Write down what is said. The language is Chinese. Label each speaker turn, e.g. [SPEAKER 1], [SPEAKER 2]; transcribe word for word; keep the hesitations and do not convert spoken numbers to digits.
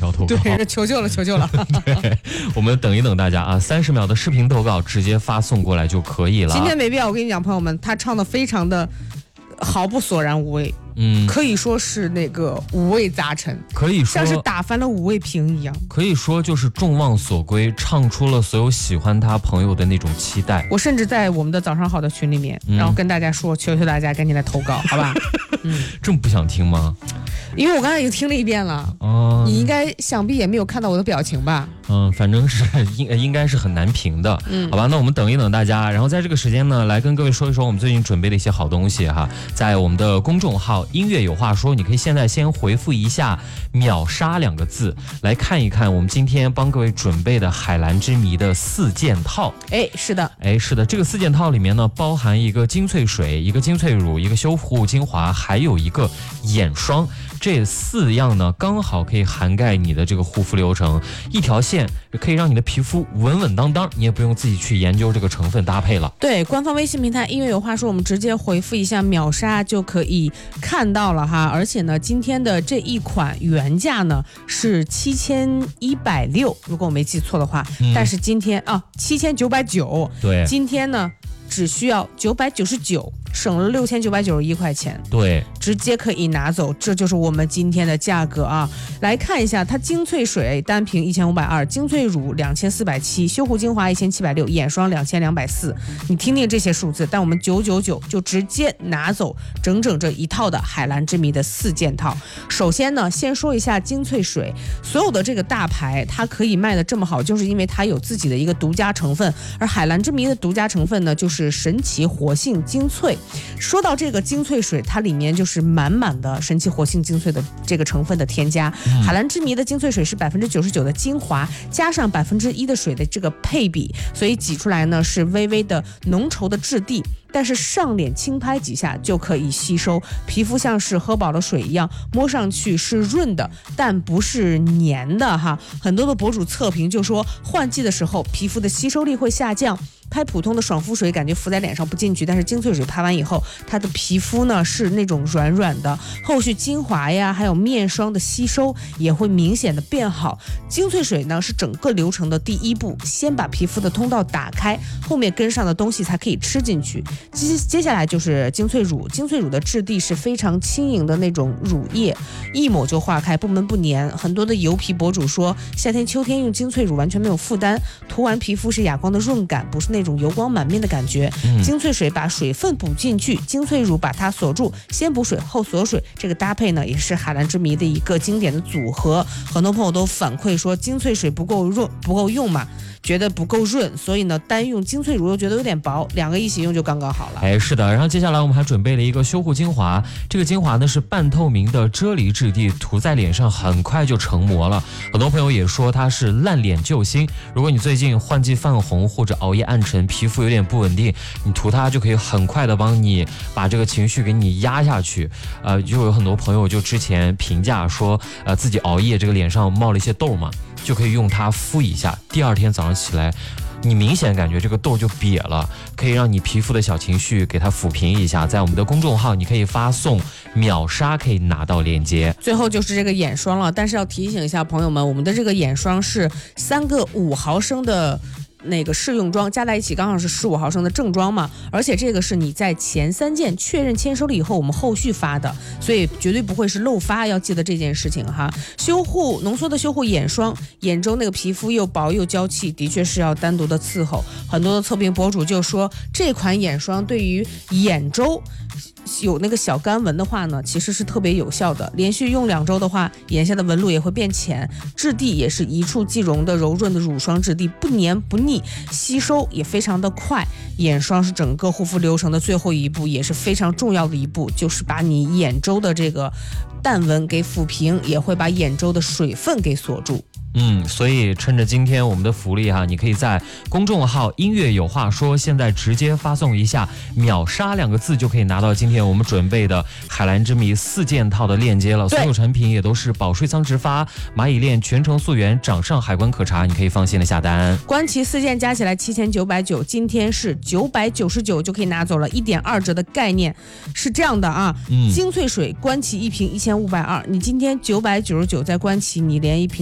[SPEAKER 1] 要投稿。
[SPEAKER 2] 对，求救了，求救了。
[SPEAKER 1] 对，我们等一等大家啊，三十秒的视频投稿直接发送过来就可以了。
[SPEAKER 2] 今天没必要，我跟你讲，朋友们，他唱的非常的毫不索然无味。
[SPEAKER 1] 嗯，
[SPEAKER 2] 可以说是那个五味杂陈，
[SPEAKER 1] 可以说
[SPEAKER 2] 像是打翻了五味瓶一样。
[SPEAKER 1] 可以说就是众望所归，唱出了所有喜欢他朋友的那种期待。
[SPEAKER 2] 我甚至在我们的早上好的群里面，
[SPEAKER 1] 嗯、
[SPEAKER 2] 然后跟大家说，求求大家赶紧来投稿，好吧？
[SPEAKER 1] 嗯，这么不想听吗？
[SPEAKER 2] 因为我刚才已经听了一遍了，
[SPEAKER 1] 哦，
[SPEAKER 2] 你应该想必也没有看到我的表情吧？
[SPEAKER 1] 嗯，反正是应应该是很难评的，
[SPEAKER 2] 嗯，
[SPEAKER 1] 好吧，那我们等一等大家，然后在这个时间呢，来跟各位说一说我们最近准备的一些好东西哈，在我们的公众号音乐有话说，你可以现在先回复一下秒杀两个字，来看一看我们今天帮各位准备的海蓝之谜的四件套。
[SPEAKER 2] 哎，是的，
[SPEAKER 1] 哎，是的，这个四件套里面呢，包含一个精粹水，一个精粹乳，一个修护精华，还有一个眼霜。这四样呢，刚好可以涵盖你的这个护肤流程，一条线可以让你的皮肤稳稳当当，你也不用自己去研究这个成分搭配了。
[SPEAKER 2] 对，官方微信平台音乐有话说，我们直接回复一下秒杀就可以看到了哈。而且呢，今天的这一款原价呢是七千一百六，如果我没记错的话，嗯、但是今天啊七千九百九，
[SPEAKER 1] 对，
[SPEAKER 2] 今天呢只需要九百九十九。省了六千九百九十一块钱，
[SPEAKER 1] 对，
[SPEAKER 2] 直接可以拿走，这就是我们今天的价格啊！来看一下，它精粹水单瓶一千五百二，精粹乳两千四百七，修护精华一千七百六，眼霜两千两百四。你听听这些数字，但我们九九九就直接拿走整整这一套的海蓝之谜的四件套。首先呢，先说一下精粹水，所有的这个大牌它可以卖的这么好，就是因为它有自己的一个独家成分，而海蓝之谜的独家成分呢，就是神奇活性精粹。说到这个精粹水，它里面就是满满的神奇活性精粹的这个成分的添加。嗯、海蓝之谜的精粹水是百分之九十九的精华，加上百分之一的水的这个配比，所以挤出来呢是微微的浓稠的质地。但是上脸轻拍几下就可以吸收，皮肤像是喝饱了水一样，摸上去是润的，但不是黏的哈。很多的博主测评就说，换季的时候皮肤的吸收力会下降。拍普通的爽肤水感觉敷在脸上不进去，但是精粹水拍完以后，它的皮肤呢是那种软软的，后续精华呀还有面霜的吸收也会明显的变好。精粹水呢是整个流程的第一步，先把皮肤的通道打开，后面跟上的东西才可以吃进去。接接下来就是精粹乳，精粹乳的质地是非常轻盈的那种乳液，一抹就化开，不闷不黏。很多的油皮博主说，夏天秋天用精粹乳完全没有负担，涂完皮肤是哑光的润感，不是那种油光满面的感觉。嗯、精粹水把水分补进去，精粹乳把它锁住，先补水后锁水，这个搭配呢也是海蓝之谜的一个经典的组合。很多朋友都反馈说精粹水不够润不够用嘛，觉得不够润，所以呢单用精粹乳又觉得有点薄，两个一起用就刚刚好了。
[SPEAKER 1] 哎，是的，然后接下来我们还准备了一个修护精华，这个精华呢是半透明的啫喱质地，涂在脸上很快就成膜了。很多朋友也说它是烂脸救星，如果你最近换季泛红或者熬夜暗沉，皮肤有点不稳定，你涂它就可以很快的帮你把这个情绪给你压下去。呃，就有很多朋友就之前评价说，呃自己熬夜这个脸上冒了一些痘嘛，就可以用它敷一下，第二天早上起来你明显感觉这个痘就瘪了，可以让你皮肤的小情绪给它抚平一下。在我们的公众号你可以发送秒杀，可以拿到链接。
[SPEAKER 2] 最后就是这个眼霜了，但是要提醒一下朋友们，我们的这个眼霜是三个五毫升的那个试用装加在一起刚好是十五毫升的正装嘛，而且这个是你在前三件确认签收了以后我们后续发的，所以绝对不会是漏发，要记得这件事情哈。修护浓缩的修护眼霜，眼周那个皮肤又薄又娇气，的确是要单独的伺候。很多的测评博主就说，这款眼霜对于眼周有那个小干纹的话呢，其实是特别有效的。连续用两周的话，眼下的纹路也会变浅，质地也是一触即溶的柔润的乳霜质地，不黏不腻，吸收也非常的快。眼霜是整个护肤流程的最后一步，也是非常重要的一步，就是把你眼周的这个淡纹给抚平，也会把眼周的水分给锁住。
[SPEAKER 1] 嗯，所以趁着今天我们的福利哈，你可以在公众号音乐有话说，现在直接发送一下秒杀两个字，就可以拿到今天我们准备的海蓝之谜四件套的链接了。所有产品也都是保税仓直发，蚂蚁链全程溯源，掌上海关可查，你可以放心的下单。
[SPEAKER 2] 官旗四件加起来七千九百九，今天是九百九十九就可以拿走了，一点二折的概念是这样的啊。嗯，精粹水官旗一瓶一千五百二，你今天九百九十九在官旗，你连一瓶